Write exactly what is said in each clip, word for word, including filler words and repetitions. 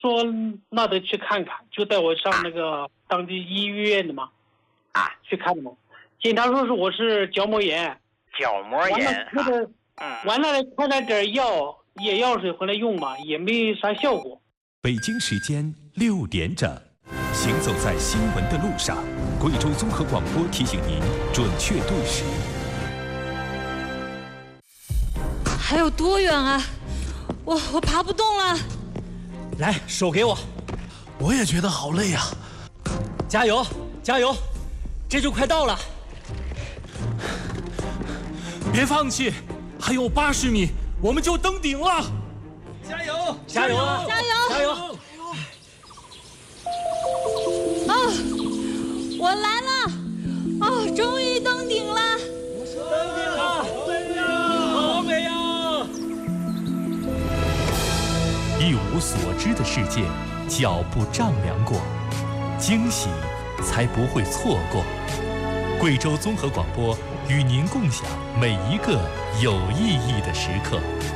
说那得去看看，就带我上那个当地医院的嘛， 啊， 去看的嘛。检查说是我是角膜炎， 角膜炎， 完了嗯， 完了开了点药，眼药水回来用嘛，也没啥效果。 北京时间六点整，行走在新闻的路上，贵州综合广播提醒您准确对时。 还有多远啊？我我爬不动了。 来，手给我。 我也觉得好累呀、 啊。加油，加油，这就快到了。 别放弃，还有八十米，我们就登顶了。 加油，加油啊！ 加油， 加油！ 啊，我来了！哦，终于登顶了！ 登顶了！好美呀！ 一无所知的世界，脚步丈量过，惊喜才不会错过。贵州综合广播与您共享每一个有意义的时刻。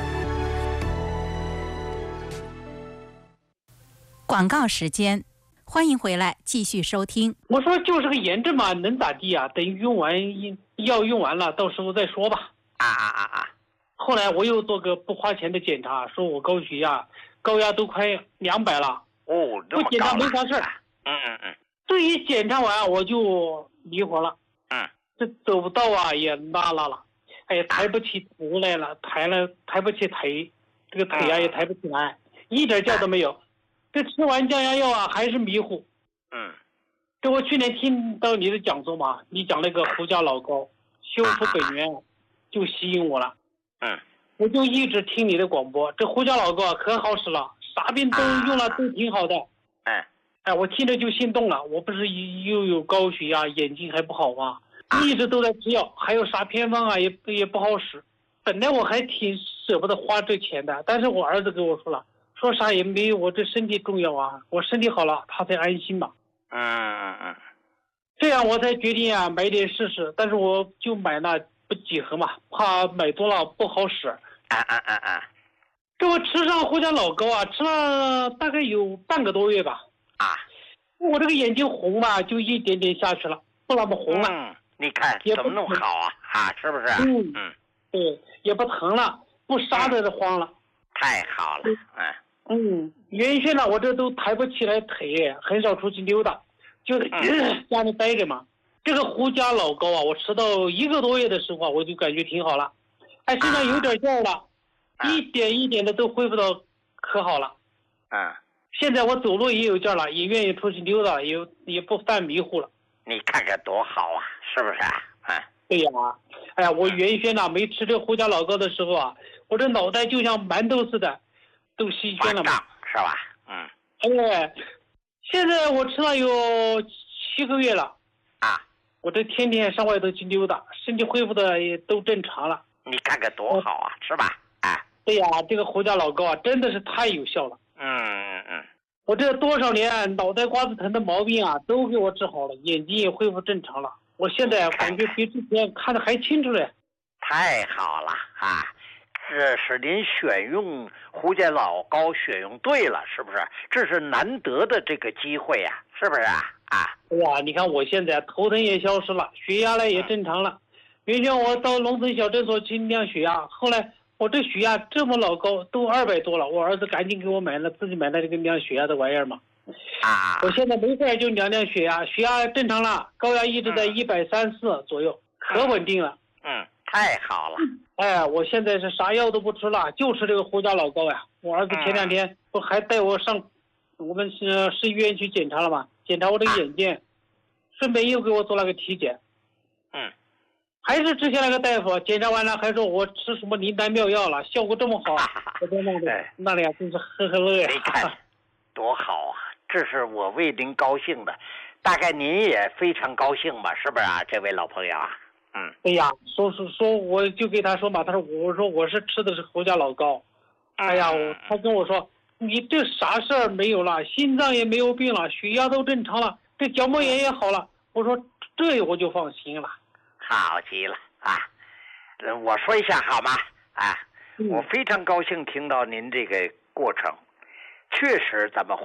广告时间，欢迎回来继续收听。 我说就是个炎症嘛，能咋地啊？等用完药用完了，到时候再说吧。 啊啊啊啊！ 后来我又做个不花钱的检查，说我高血压、高压都快两百了。 哦，这么高了。 不检查没啥事儿。 嗯嗯嗯。 这一检查完我就迷糊了。 嗯。 这走不到啊，也拉拉了，哎呀，抬不起头来了，抬了抬不起腿，这个腿啊也抬不起来，一点劲都没有。这吃完降压药啊，还是迷糊。 嗯。 这我去年听到你的讲座嘛，你讲那个胡椒老膏修复本源，就吸引我了。 嗯。 我就一直听你的广播，这胡椒老膏可好使了，啥病都用了都挺好的。 哎。 哎，我听着就心动了。我不是又有高血压，眼睛还不好吗？一直都在吃药，还有啥偏方啊，也也不好使。本来我还挺舍不得花这钱的，但是我儿子跟我说了，说啥也没有我这身体重要啊，我身体好了，他才安心嘛。 嗯嗯嗯。 这样我才决定啊，买点试试。但是我就买那不几盒嘛，怕买多了不好使。 啊啊啊啊！ 这我吃上胡椒老膏啊，吃了大概有半个多月吧。 啊。 我这个眼睛红嘛，就一点点下去了，不那么红了。 嗯。你看怎么弄好啊？啊，是不是？ 嗯嗯， 对，也不疼了，不杀的慌了。 太好了，嗯嗯，原先呢，我这都抬不起来腿，很少出去溜达，就在家里待着嘛。这个胡椒老膏啊，我吃到一个多月的时候啊，我就感觉挺好了，哎，身上有点劲儿了， 啊、 一点一点的都恢复到可好了。 嗯， 现在我走路也有劲儿了，也愿意出去溜达，也也不犯迷糊了。 你看看多好啊，是不是啊？嗯， 对呀，哎呀，我原先呢没吃这胡椒老膏的时候啊，我这脑袋就像馒头似的，都稀宣了嘛， 是吧？嗯。 哎，现在我吃了有七个月了， 啊， 我这天天上外头去溜达，身体恢复的也都正常了。 你看看多好啊，是吧？哎。 对呀，这个胡椒老膏啊，真的是太有效了。 嗯嗯嗯。 我这多少年脑袋瓜子疼的毛病啊，都给我治好了，眼睛也恢复正常了。我现在感觉比之前看得还清楚嘞。 太好了啊！这是您选用胡椒老膏选用对了，是不是？这是难得的这个机会呀、啊，是不是啊？啊！ 哎呀，你看我现在头疼也消失了，血压呢也正常了。原先我到农村小诊所去量血压，后来我这血压这么老高，都二百多了。我儿子赶紧给我买了，自己买了这个量血压的玩意儿嘛。 啊！ 我现在没事就量量血压，血压正常了，高压一直在一百三四左右，可稳定了。 嗯，太好了。 哎，我现在是啥药都不吃了，就吃这个胡椒老膏呀。我儿子前两天不还带我上我们市市医院去检查了吗？检查我的眼睛，顺便又给我做了个体检。 嗯。 还是之前那个大夫检查完了，还说我吃什么灵丹妙药了，效果这么好，我在那里那里啊，真是呵呵乐呀！ 你看，多好啊！这是我为您高兴的，大概您也非常高兴吧？是不是啊，这位老朋友啊？嗯。 哎呀，说说说，我就给他说嘛，他说我说我是吃的是胡椒老膏， 嗯、 哎呀，我他跟我说你这啥事儿没有了，心脏也没有病了，血压都正常了，这角膜炎也好了。我说这我就放心了。 好极了啊！我说一下好吗？啊， 嗯、 我非常高兴听到您这个过程。 确实咱们